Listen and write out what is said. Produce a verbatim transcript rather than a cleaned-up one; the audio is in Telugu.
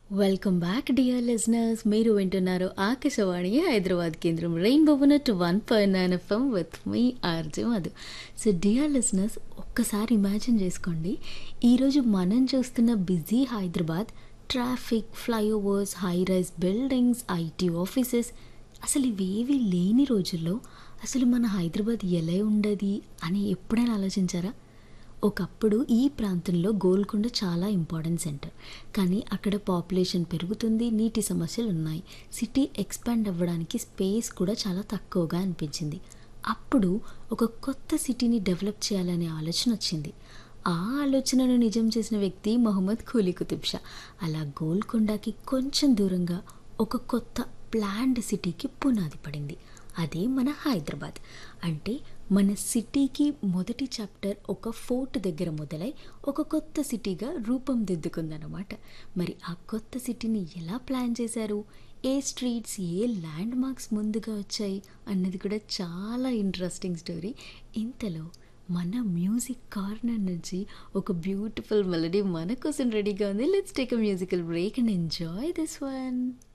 Welcome back dear listeners. మీరు వింటున్నారు ఆకాశవాణి హైదరాబాద్ కేంద్రం rainbow nut one point nine FM with me RJ Madhu. So dear listeners, ఒక్కసారి ఇమాజిన్ చేసుకోండి, ఈరోజు మనం చూస్తున్న busy Hyderabad, traffic, flyovers, high rise buildings, IT offices, అసలు ఇవేవి లేని రోజుల్లో అసలు మన హైదరాబాద్ ఎలా ఉండేది అని ఎప్పుడైనా ఆలోచించారా? ఒకప్పుడు ఈ ప్రాంతంలో గోల్కొండ చాలా ఇంపార్టెంట్ సెంటర్, కానీ అక్కడ పాపులేషన్ పెరుగుతుంది, నీటి సమస్యలు ఉన్నాయి, సిటీ ఎక్స్పాండ్ అవ్వడానికి స్పేస్ కూడా చాలా తక్కువగా అనిపించింది. అప్పుడు ఒక కొత్త సిటీని డెవలప్ చేయాలనే ఆలోచన వచ్చింది. ఆ ఆలోచనను నిజం చేసిన వ్యక్తి మొహమ్మద్ కూలీ కుతుబ్ షా. అలా గోల్కొండకి కొంచెం దూరంగా ఒక కొత్త ప్లాన్డ్ సిటీకి పునాది పడింది. అదే మన హైదరాబాద్. అంటే మన సిటీకి మొదటి చాప్టర్ ఒక ఫోర్ట్ దగ్గర మొదలై ఒక కొత్త సిటీగా రూపం దిద్దుకుందన్నమాట. మరి ఆ కొత్త సిటీని ఎలా ప్లాన్ చేశారు, ఏ స్ట్రీట్స్, ఏ ల్యాండ్ మార్క్స్ ముందుగా వచ్చాయి అన్నది కూడా చాలా ఇంట్రెస్టింగ్ స్టోరీ. ఇంతలో మన మ్యూజిక్ కార్నర్ నుంచి ఒక బ్యూటిఫుల్ మెలడీ మన కోసం రెడీగా ఉంది. Let's take a musical break and enjoy this one.